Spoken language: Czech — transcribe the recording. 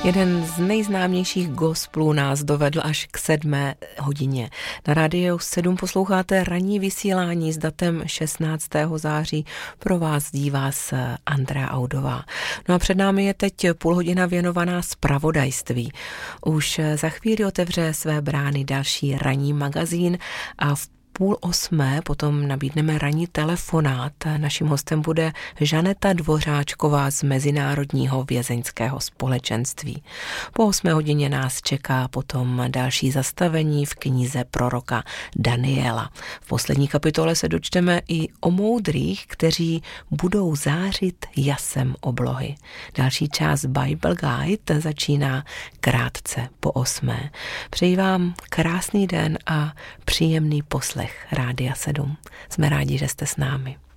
Jeden z nejznámějších gospelů nás dovedl až k 7. hodině. Na Rádiu 7 posloucháte ranní vysílání s datem 16. září. Pro vás dívá se Andrea Audová. No a před námi je teď půl hodina věnovaná zpravodajství. Už za chvíli otevře své brány další ranní magazín a v 7:30 potom nabídneme ranní telefonát. Naším hostem bude Žaneta Dvořáčková z Mezinárodního vězeňského společenství. Po 8 hodině nás čeká potom další zastavení v knize proroka Daniela. V poslední kapitole se dočteme i o moudrých, kteří budou zářit jasem oblohy. Další část Bible Guide začíná krátce po 8. Přeji vám krásný den a příjemný poslech Rádia 7. Jsme rádi, že jste s námi.